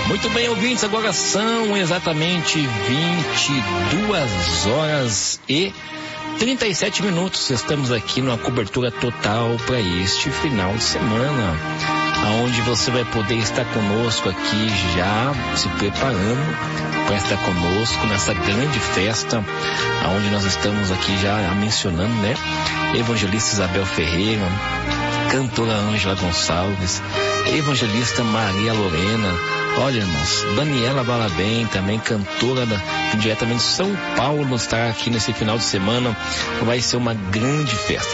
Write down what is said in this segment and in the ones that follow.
Muito bem, ouvintes, agora são exatamente 22h37. Estamos aqui numa cobertura total para este final de semana, onde você vai poder estar conosco aqui já se preparando para estar conosco nessa grande festa, onde nós estamos aqui já mencionando, né? Evangelista Isabel Ferreira, cantora Ângela Gonçalves, evangelista Maria Lorena, olha, irmãos, Daniela Balabem, também cantora diretamente de São Paulo, está aqui nesse final de semana. Vai ser uma grande festa,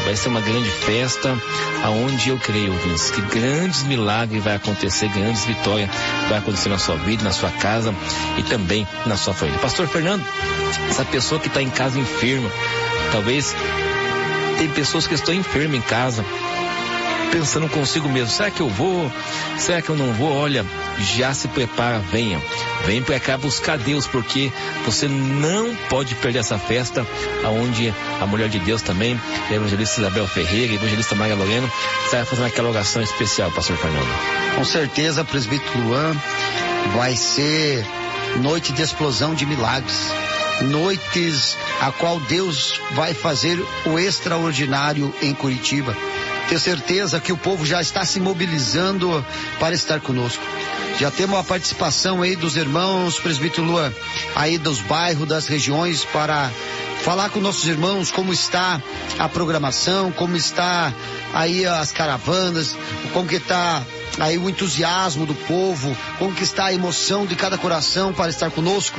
aonde eu creio, ouvintes, que grandes milagres vai acontecer, grandes vitórias vai acontecer na sua vida, na sua casa e também na sua família. Pastor Fernando, essa pessoa que está em casa enferma, talvez tem pessoas que estão enfermas em casa, pensando consigo mesmo, será que eu vou? Será que eu não vou? Olha, já se prepara, vem para cá buscar Deus, porque você não pode perder essa festa, aonde a mulher de Deus também, a evangelista Isabel Ferreira, a evangelista Maria Lorena, está fazendo aquela oração especial, pastor Fernando. Com certeza, presbítero Luan, vai ser noite de explosão de milagres, noites a qual Deus vai fazer o extraordinário em Curitiba. Tenho certeza que o povo já está se mobilizando para estar conosco. Já temos a participação aí dos irmãos, presbítero Luan, aí dos bairros, das regiões, para falar com nossos irmãos como está a programação, como está aí as caravanas, como que está aí o entusiasmo do povo, como que está a emoção de cada coração para estar conosco.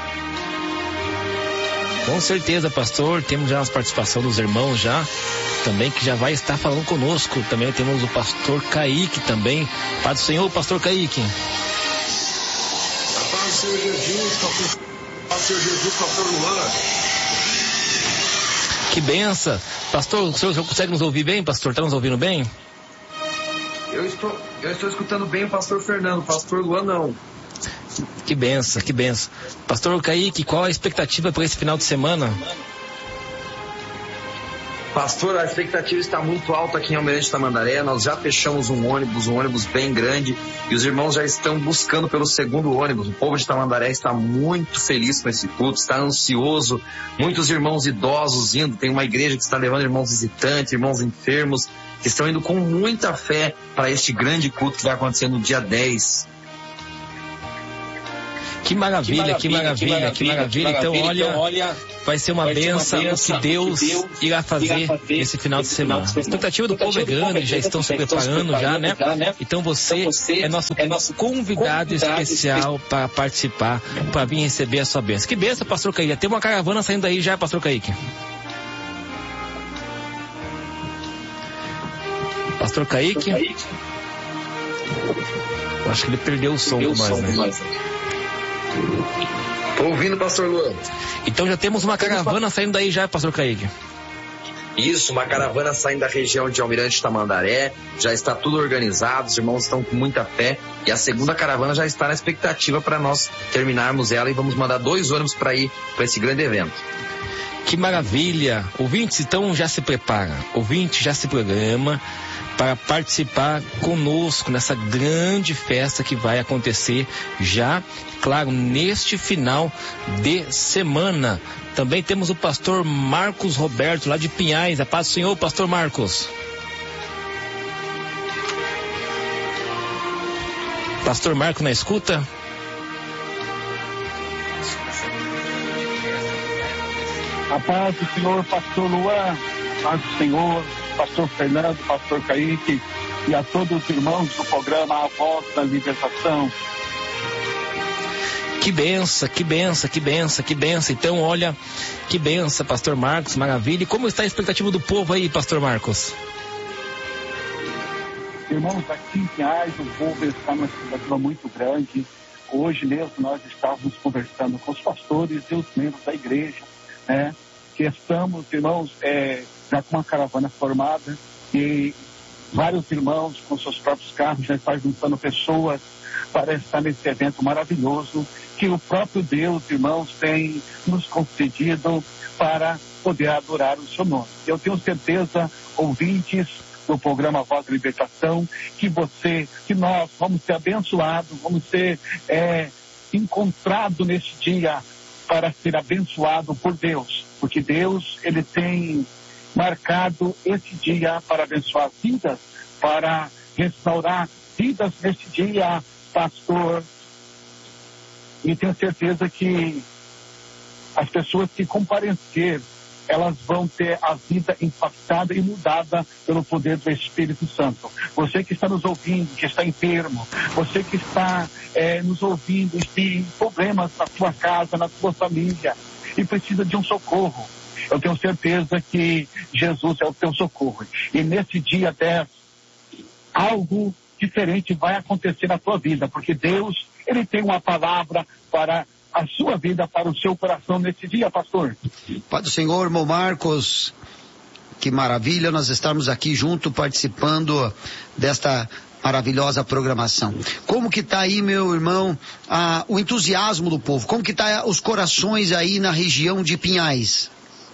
Com certeza, pastor, temos já as participação dos irmãos já, também que já vai estar falando conosco. Também temos o pastor Kaique também. Pai do Senhor, pastor Kaique. Paz do Senhor Jesus, pastor Luan. Que benção. Pastor, o senhor consegue nos ouvir bem, pastor? Está nos ouvindo bem? Eu estou escutando bem o pastor Fernando, pastor Luan não. Que benção. Pastor Kaique, qual a expectativa para esse final de semana? Pastor, a expectativa está muito alta aqui em Almirante Tamandaré. Nós já fechamos um ônibus bem grande, e os irmãos já estão buscando pelo segundo ônibus. O povo de Tamandaré está muito feliz com esse culto, está ansioso. Muitos irmãos idosos indo, tem uma igreja que está levando irmãos visitantes, irmãos enfermos, que estão indo com muita fé para este grande culto que vai acontecer no dia 10. Que maravilha. Então, olha, vai ser uma bênção que Deus irá fazer esse final de semana. A expectativa do povo é grande, já estão se preparando já, né? Então você é nosso convidado especial para participar, para vir receber a sua bênção. Que bênção, pastor Kaique. Tem uma caravana saindo aí já, pastor Kaique. Pastor Kaique? Eu acho que ele perdeu o som com nós, né? Estou ouvindo, pastor Luan. Então já temos uma caravana saindo daí já, pastor Kaique. Isso, uma caravana saindo da região de Almirante Tamandaré, já está tudo organizado, os irmãos estão com muita fé, e a segunda caravana já está na expectativa para nós terminarmos ela, e vamos mandar 2 ônibus para ir para esse grande evento. Que maravilha! Ouvintes, então já se prepara, ouvinte, já se programa para participar conosco nessa grande festa que vai acontecer já, claro, neste final de semana. Também temos o pastor Marcos Roberto, lá de Pinhais. A paz do Senhor, pastor Marcos. Pastor Marcos na escuta? A paz do Senhor, pastor Luan, paz do Senhor, pastor Fernando, pastor Kaique e a todos os irmãos do programa A Voz da Libertação. Que benção. Então, olha, que benção, pastor Marcos, maravilha. E como está a expectativa do povo aí, pastor Marcos? Irmãos, aqui em Pinhais, o povo está numa expectativa muito grande. Hoje mesmo nós estávamos conversando com os pastores e os membros da igreja, né? Que estamos, irmãos, já com uma caravana formada, e vários irmãos com seus próprios carros já estão juntando pessoas para estar nesse evento maravilhoso que o próprio Deus, irmãos, tem nos concedido para poder adorar o seu nome. Eu tenho certeza, ouvintes, do programa Voz da Libertação, que nós vamos ser abençoados, vamos ser encontrados nesse dia para ser abençoado por Deus, porque Deus, Ele tem marcado esse dia para abençoar vidas, para restaurar vidas nesse dia, pastor. E tenho certeza que as pessoas que comparecer, elas vão ter a vida impactada e mudada pelo poder do Espírito Santo. Você que está nos ouvindo, que está enfermo, você que está nos ouvindo e tem problemas na sua casa, na sua família e precisa de um socorro, eu tenho certeza que Jesus é o teu socorro. E nesse dia 10, algo diferente vai acontecer na tua vida, porque Deus, Ele tem uma palavra para a sua vida, para o seu coração nesse dia, pastor. Pai do Senhor, irmão Marcos, que maravilha nós estarmos aqui junto participando desta maravilhosa programação. Como que está aí, meu irmão, o entusiasmo do povo? Como que está os corações aí na região de Pinhais?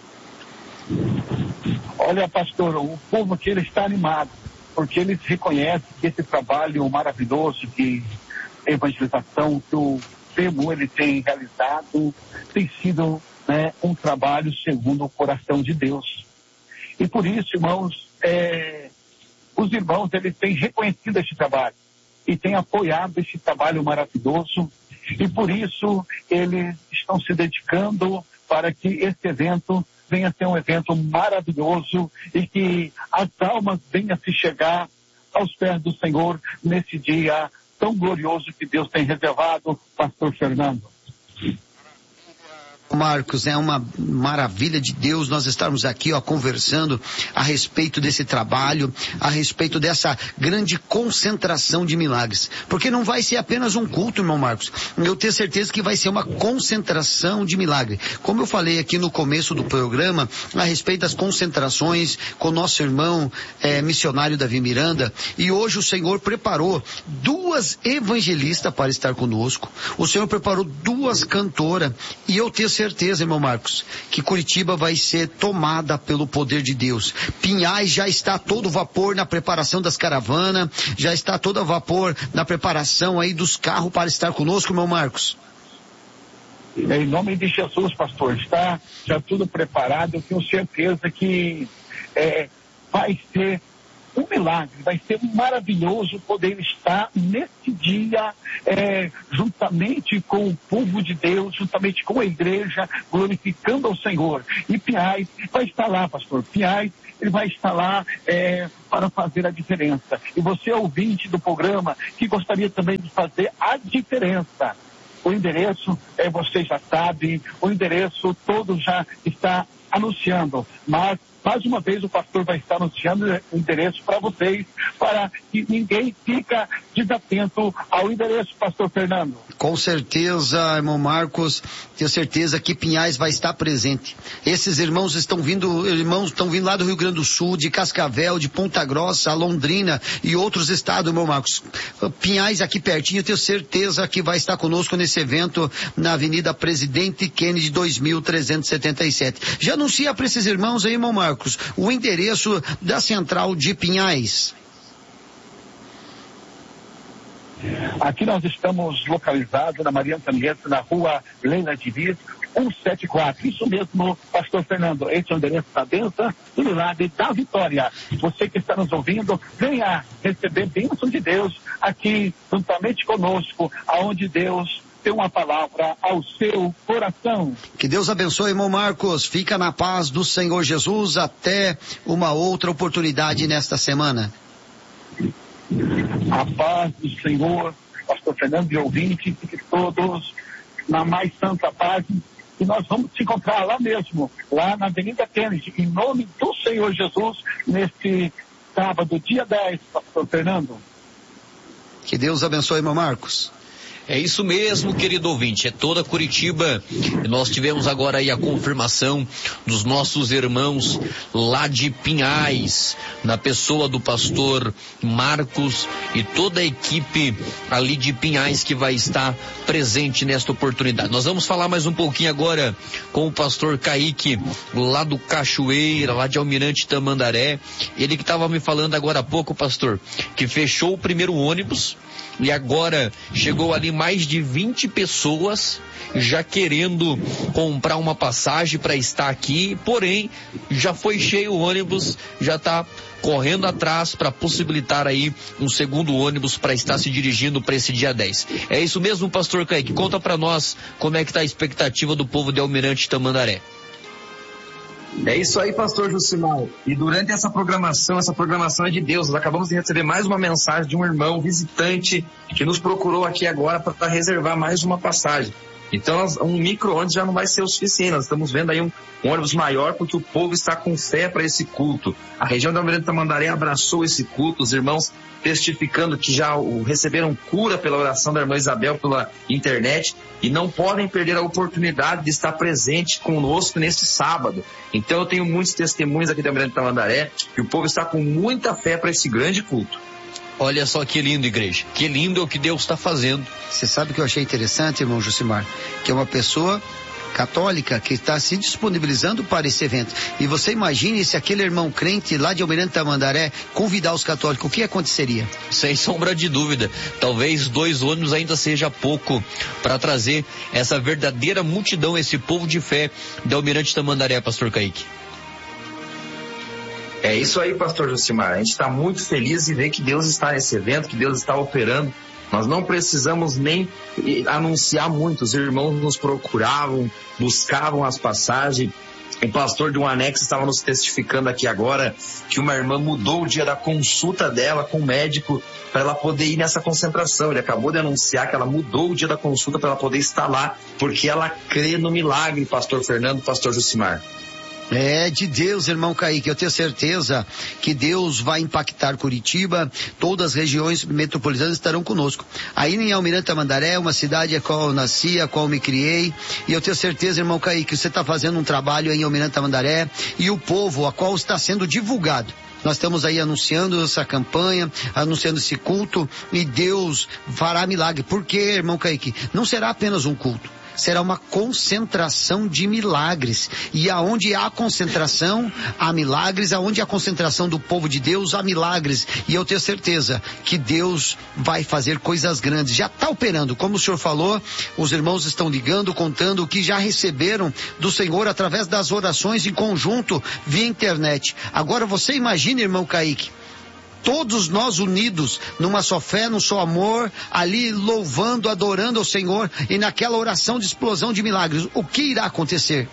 Olha, pastor, o povo aqui, ele está animado, porque eles reconhecem que esse trabalho maravilhoso de evangelização que o PEMU ele tem realizado tem sido um trabalho segundo o coração de Deus. E por isso, irmãos, os irmãos eles têm reconhecido esse trabalho e têm apoiado esse trabalho maravilhoso, e por isso eles estão se dedicando para que esse evento venha a ser um evento maravilhoso e que as almas venham a se chegar aos pés do Senhor nesse dia tão glorioso que Deus tem reservado, pastor Fernando. Marcos, é uma maravilha de Deus nós estarmos aqui, conversando a respeito desse trabalho, a respeito dessa grande concentração de milagres. Porque não vai ser apenas um culto, irmão Marcos. Eu tenho certeza que vai ser uma concentração de milagre. Como eu falei aqui no começo do programa, a respeito das concentrações com o nosso irmão missionário Davi Miranda, e hoje o Senhor preparou 2 evangelistas para estar conosco. O Senhor preparou 2 cantoras, e eu tenho certeza, irmão Marcos, que Curitiba vai ser tomada pelo poder de Deus. Pinhais já está todo vapor na preparação das caravanas, já está todo vapor na preparação aí dos carros para estar conosco, irmão Marcos. Em nome de Jesus, pastor, está já tudo preparado. Eu tenho certeza que vai ser um milagre, vai ser maravilhoso poder estar nesse dia juntamente com o povo de Deus, juntamente com a igreja, glorificando ao Senhor. E Pinhais vai estar lá, pastor. Pinhais, ele vai estar lá para fazer a diferença. E você, ouvinte do programa, que gostaria também de fazer a diferença, o endereço, você já sabe, o endereço todo já está anunciando, mas mais uma vez o pastor vai estar anunciando o endereço para vocês, para que ninguém fica desatento ao endereço, pastor Fernando. Com certeza, irmão Marcos, tenho certeza que Pinhais vai estar presente. Esses irmãos estão vindo lá do Rio Grande do Sul, de Cascavel, de Ponta Grossa, Londrina e outros estados, irmão Marcos. Pinhais aqui pertinho, eu tenho certeza que vai estar conosco nesse evento na Avenida Presidente Kennedy 2377. Já anuncia para esses irmãos aí, irmão Marcos, o endereço da Central de Pinhais. Aqui nós estamos localizados na Maria Antonieta, na rua Leila Diniz, 174. Isso mesmo, pastor Fernando. Esse é o endereço da bênção, do milagre, da vitória. Você que está nos ouvindo, venha receber bênção de Deus aqui, juntamente conosco, aonde Deus tem uma palavra ao seu coração. Que Deus abençoe, irmão Marcos. Fica na paz do Senhor Jesus até uma outra oportunidade nesta semana. A paz do Senhor, pastor Fernando e ouvinte, fiquem todos na mais santa paz. E nós vamos se encontrar lá mesmo, lá na Avenida Kennedy, em nome do Senhor Jesus, neste sábado, dia 10, pastor Fernando. Que Deus abençoe, irmão Marcos. É isso mesmo, querido ouvinte, é toda Curitiba. E nós tivemos agora aí a confirmação dos nossos irmãos lá de Pinhais, na pessoa do pastor Marcos e toda a equipe ali de Pinhais que vai estar presente nesta oportunidade. Nós vamos falar mais um pouquinho agora com o pastor Kaique, lá do Cachoeira, lá de Almirante Tamandaré. Ele que estava me falando agora há pouco, pastor, que fechou o primeiro ônibus e agora chegou ali mais de 20 pessoas já querendo comprar uma passagem para estar aqui, porém já foi cheio o ônibus, já está correndo atrás para possibilitar aí um segundo ônibus para estar se dirigindo para esse dia 10. É isso mesmo, pastor Kaique? Conta para nós como é que está a expectativa do povo de Almirante Tamandaré. É isso aí, pastor Jucimar. E durante essa programação é de Deus. Nós acabamos de receber mais uma mensagem de um irmão visitante que nos procurou aqui agora para reservar mais uma passagem. Então, um micro-ônibus já não vai ser o suficiente. Nós estamos vendo aí um ônibus maior porque o povo está com fé para esse culto. A região da Almirante Tamandaré abraçou esse culto, os irmãos testificando que já receberam cura pela oração da irmã Isabel pela internet e não podem perder a oportunidade de estar presente conosco nesse sábado. Então, eu tenho muitos testemunhos aqui da Almirante Tamandaré que o povo está com muita fé para esse grande culto. Olha só que lindo, igreja. Que lindo é o que Deus está fazendo. Você sabe o que eu achei interessante, irmão Jucimar? Que é uma pessoa católica que está se disponibilizando para esse evento. E você imagine se aquele irmão crente lá de Almirante Tamandaré convidar os católicos, o que aconteceria? Sem sombra de dúvida. Talvez 2 ônibus ainda seja pouco para trazer essa verdadeira multidão, esse povo de fé de Almirante Tamandaré, pastor Kaique. É isso aí, pastor Jucimar. A gente está muito feliz de ver que Deus está nesse evento, que Deus está operando. Nós não precisamos nem anunciar muito. Os irmãos nos procuravam, buscavam as passagens. O pastor de um anexo estava nos testificando aqui agora que uma irmã mudou o dia da consulta dela com o médico para ela poder ir nessa concentração. Ele acabou de anunciar que ela mudou o dia da consulta para ela poder estar lá, porque ela crê no milagre, pastor Fernando, pastor Jucimar. É de Deus, irmão Kaique, eu tenho certeza que Deus vai impactar Curitiba, todas as regiões metropolitanas estarão conosco. Aí em Almirante Tamandaré, uma cidade a qual eu nasci, a qual me criei, e eu tenho certeza, irmão Kaique, que você está fazendo um trabalho aí em Almirante Tamandaré, e o povo a qual está sendo divulgado. Nós estamos aí anunciando essa campanha, anunciando esse culto, e Deus fará milagre. Por quê, irmão Kaique? Não será apenas um culto. Será uma concentração de milagres. E aonde há concentração, há milagres. Aonde há concentração do povo de Deus, há milagres. E eu tenho certeza que Deus vai fazer coisas grandes. Já está operando. Como o senhor falou, os irmãos estão ligando, contando o que já receberam do Senhor através das orações em conjunto via internet. Agora você imagina, irmão Kaique, todos nós unidos numa só fé, num só amor, ali louvando, adorando ao Senhor e naquela oração de explosão de milagres. O que irá acontecer?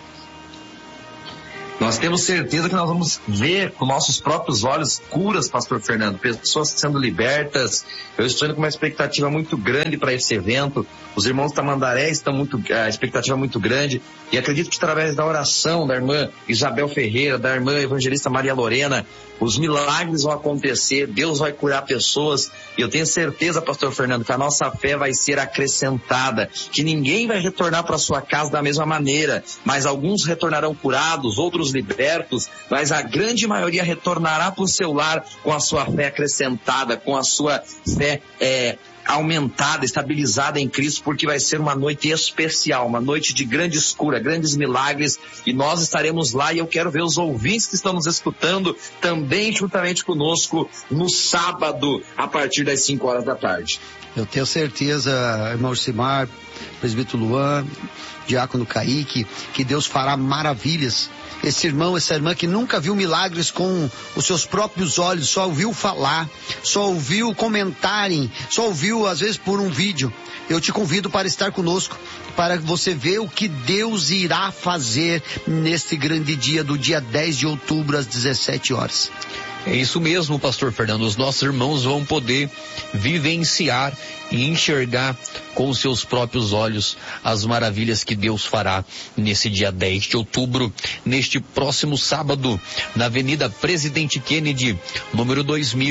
Nós temos certeza que nós vamos ver com nossos próprios olhos curas, pastor Fernando, pessoas sendo libertas. Eu estou indo com uma expectativa muito grande para esse evento. Os irmãos Tamandaré estão a expectativa muito grande, e acredito que através da oração da irmã Isabel Ferreira, da irmã evangelista Maria Lorena, os milagres vão acontecer, Deus vai curar pessoas, e eu tenho certeza, pastor Fernando, que a nossa fé vai ser acrescentada, que ninguém vai retornar para sua casa da mesma maneira, mas alguns retornarão curados, outros libertos, mas a grande maioria retornará para o seu lar com a sua fé acrescentada, com a sua fé aumentada, estabilizada em Cristo, porque vai ser uma noite especial, uma noite de grandes curas, grandes milagres, e nós estaremos lá, e eu quero ver os ouvintes que estão nos escutando também juntamente conosco no sábado, a partir das 5 horas da tarde. Eu tenho certeza, irmão Simar, presbítero Luan, diácono Kaique, que Deus fará maravilhas. Esse irmão, essa irmã que nunca viu milagres com os seus próprios olhos, só ouviu falar, só ouviu comentarem, só ouviu às vezes por um vídeo. Eu te convido para estar conosco, para você ver o que Deus irá fazer neste grande dia, do dia 10 de outubro às 17 horas. É isso mesmo, pastor Fernando. Os nossos irmãos vão poder vivenciar e enxergar com os seus próprios olhos as maravilhas que Deus fará nesse dia 10 de outubro, neste próximo sábado, na Avenida Presidente Kennedy, número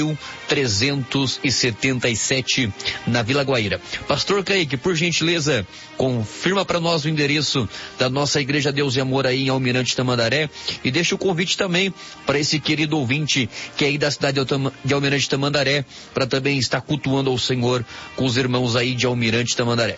2377, na Vila Guaíra. Pastor Kaique, por gentileza, confirma para nós o endereço da nossa Igreja Deus e Amor aí em Almirante Tamandaré, e deixa o convite também para esse querido ouvinte que é aí da cidade de Almirante Tamandaré, para também estar cultuando ao Senhor com os irmãos aí de Almirante Tamandaré.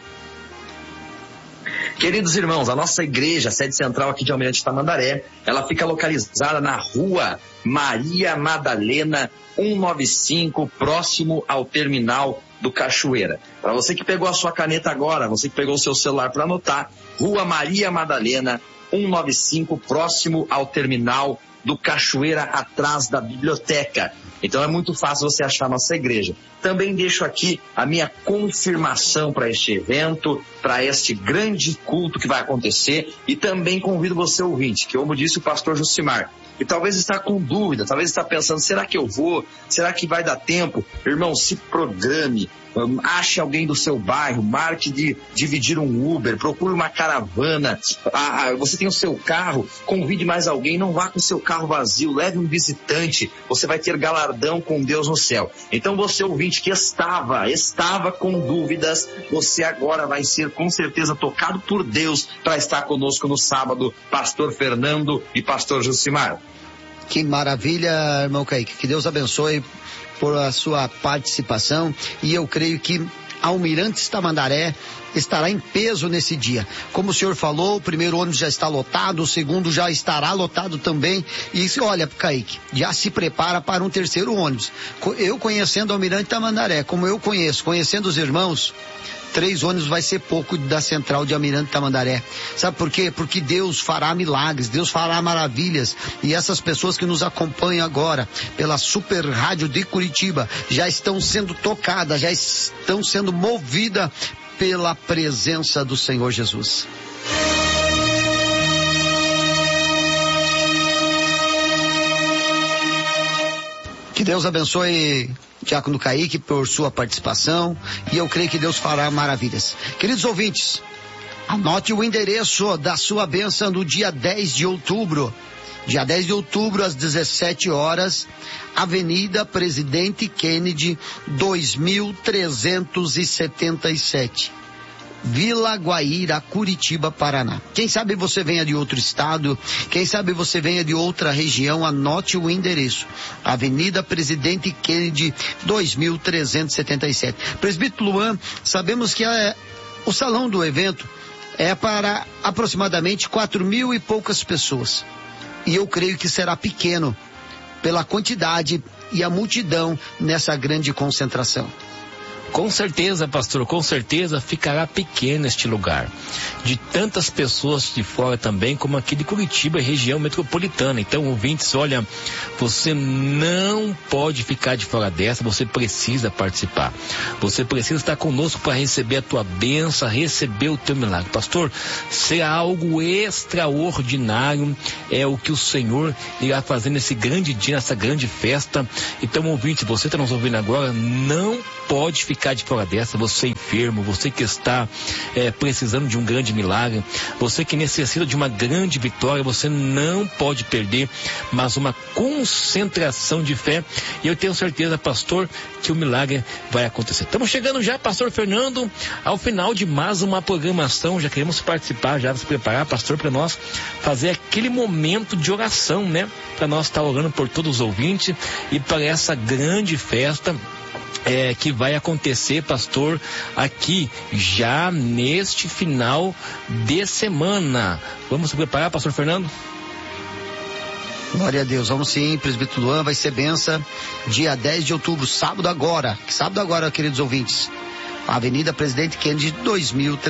Queridos irmãos, a nossa igreja, a sede central aqui de Almirante Tamandaré, ela fica localizada na rua Maria Madalena 195, próximo ao terminal do Cachoeira. Para você que pegou a sua caneta agora, você que pegou o seu celular para anotar, rua Maria Madalena 195, próximo ao terminal do Cachoeira, atrás da biblioteca. Então é muito fácil você achar a nossa igreja. Também deixo aqui a minha confirmação para este evento, para este grande culto que vai acontecer, e também convido você, ouvinte, que como disse o pastor Jucimar, que talvez está com dúvida, talvez está pensando, será que eu vou? Será que vai dar tempo? Irmão, se programe, ache alguém do seu bairro, marque de dividir um Uber, procure uma caravana, você tem o seu carro, convide mais alguém, não vá com o seu carro vazio, leve um visitante, você vai ter galardão com Deus no céu. Então você, ouvinte, que estava com dúvidas, você agora vai ser com certeza tocado por Deus para estar conosco no sábado, pastor Fernando e pastor Jucimar. Que maravilha, irmão Kaique, que Deus abençoe por a sua participação, e eu creio que Almirante Tamandaré estará em peso nesse dia. Como o senhor falou, o primeiro ônibus já está lotado, o segundo já estará lotado também, e olha, Kaique, já se prepara para um terceiro ônibus. Eu conhecendo Almirante Tamandaré, como eu conhecendo os irmãos, 3 ônibus vai ser pouco da central de Almirante Tamandaré. Sabe por quê? Porque Deus fará milagres, Deus fará maravilhas, e essas pessoas que nos acompanham agora pela Super Rádio de Curitiba já estão sendo tocadas, já estão sendo movidas pela presença do Senhor Jesus. Que Deus abençoe Diácono Kaique por sua participação, e eu creio que Deus fará maravilhas. Queridos ouvintes, anote o endereço da sua bênção no dia 10 de outubro. Dia 10 de outubro, às 17 horas, Avenida Presidente Kennedy, 2377. Vila Guaíra, Curitiba, Paraná. Quem sabe você venha de outro estado, quem sabe você venha de outra região, anote o endereço. Avenida Presidente Kennedy, 2377. Presbítero Luan, sabemos que o salão do evento é para aproximadamente 4.000 e poucas pessoas. E eu creio que será pequeno pela quantidade e a multidão nessa grande concentração. Com certeza, pastor, com certeza ficará pequeno este lugar. De tantas pessoas de fora também, como aqui de Curitiba e região metropolitana. Então, ouvintes, olha, você não pode ficar de fora dessa, você precisa participar. Você precisa estar conosco para receber a tua bênção, receber o teu milagre. Pastor, será algo extraordinário, é o que o Senhor irá fazer nesse grande dia, nessa grande festa. Então, ouvinte, você está nos ouvindo agora, não pode ficar de fora dessa, você enfermo, você que está precisando de um grande milagre, você que necessita de uma grande vitória, você não pode perder, mas uma concentração de fé, e eu tenho certeza, pastor, que o milagre vai acontecer. Estamos chegando já, pastor Fernando, ao final de mais uma programação, já queremos participar, já se preparar, pastor, para nós fazer aquele momento de oração, né? Para nós estar orando por todos os ouvintes e para essa grande festa que vai acontecer, pastor, aqui já neste final de semana. Vamos se preparar, pastor Fernando? Glória a Deus, vamos sim, presbítero Luan, vai ser benção, dia 10 de outubro, sábado agora, queridos ouvintes, Avenida Presidente Kennedy,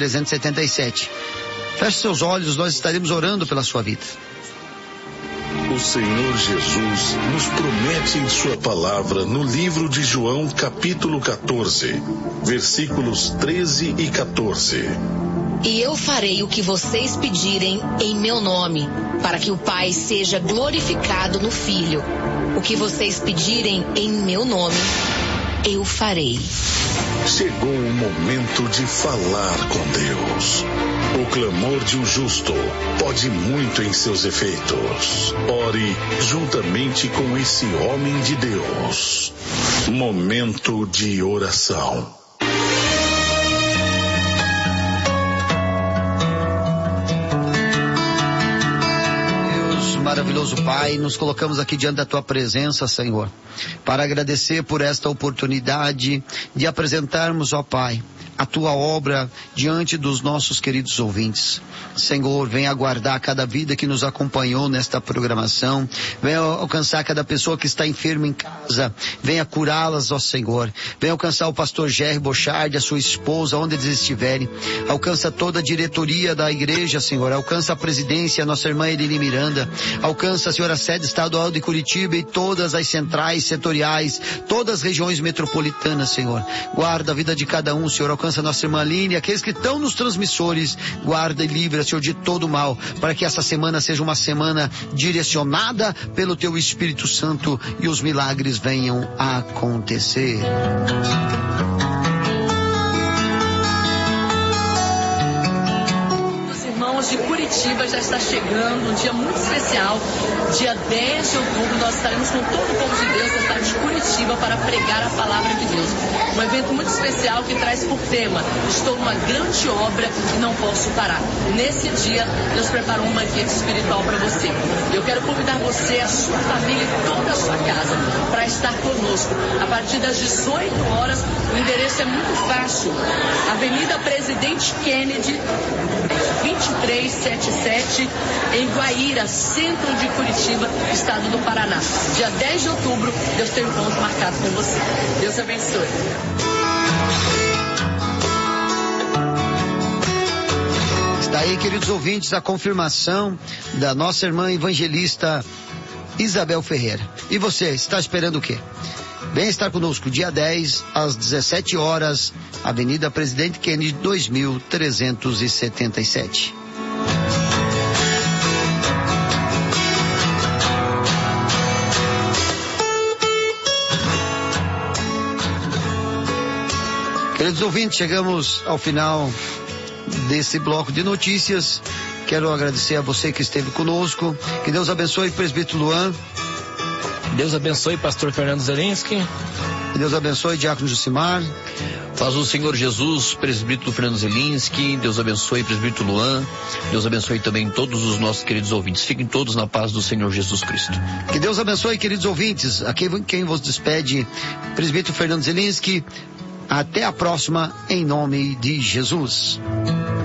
2377. Feche seus olhos, nós estaremos orando pela sua vida. O Senhor Jesus nos promete em sua palavra no livro de João, capítulo 14, versículos 13 e 14. E eu farei o que vocês pedirem em meu nome, para que o Pai seja glorificado no Filho. O que vocês pedirem em meu nome, eu farei. Chegou o momento de falar com Deus. O clamor de um justo pode muito em seus efeitos. Ore juntamente com esse homem de Deus. Momento de oração. Maravilhoso Pai, nos colocamos aqui diante da Tua presença, Senhor, para agradecer por esta oportunidade de apresentarmos, ó Pai, a Tua obra diante dos nossos queridos ouvintes. Senhor, venha guardar cada vida que nos acompanhou nesta programação, venha alcançar cada pessoa que está enferma em casa, venha curá-las, ó Senhor, venha alcançar o pastor Jerry Bochard, a sua esposa, onde eles estiverem, alcança toda a diretoria da igreja, Senhor, alcança a presidência, a nossa irmã Eline Miranda, alcança, Senhor, a sede estadual de Curitiba e todas as centrais setoriais, todas as regiões metropolitanas, Senhor, guarda a vida de cada um, Senhor, alcança a nossa irmã Aline, aqueles que estão nos transmissores, guarda e livra, Senhor, de todo mal, para que essa semana seja uma semana direcionada pelo Teu Espírito Santo e os milagres venham a acontecer. De Curitiba já está chegando, um dia muito especial, dia 10 de outubro, nós estaremos com todo o povo de Deus na cidade de Curitiba para pregar a palavra de Deus. Um evento muito especial que traz por tema: estou numa grande obra e não posso parar. Nesse dia, Deus preparou um banquete espiritual para você. Eu quero convidar você, a sua família e toda a sua casa para estar conosco. A partir das 18 horas, o endereço é muito fácil. Avenida Presidente Kennedy, 2377, em Guaíra, centro de Curitiba, estado do Paraná. Dia 10 de outubro, Deus tem um encontro marcado com você. Deus abençoe. Está aí, queridos ouvintes, a confirmação da nossa irmã evangelista Isabel Ferreira. E você, está esperando o quê? Venha estar conosco dia 10, às 17 horas, Avenida Presidente Kennedy, 2377. Queridos ouvintes, chegamos ao final desse bloco de notícias. Quero agradecer a você que esteve conosco. Que Deus abençoe o presbítero Luan. Deus abençoe pastor Fernando Zelinski. Que Deus abençoe diácono Jucimar. Faz o Senhor Jesus, presbítero Fernando Zelinski. Deus abençoe presbítero Luan. Deus abençoe também todos os nossos queridos ouvintes. Fiquem todos na paz do Senhor Jesus Cristo. Que Deus abençoe, queridos ouvintes. Aqui quem vos despede, presbítero Fernando Zelinski. Até a próxima, em nome de Jesus.